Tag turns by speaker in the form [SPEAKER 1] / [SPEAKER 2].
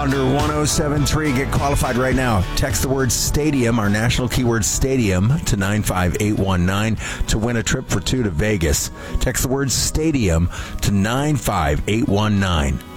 [SPEAKER 1] Thunder 107.3. Get qualified right now. Text the word stadium, our national keyword stadium, to 95819 to win a trip for two to Vegas. Text the word stadium to 95819.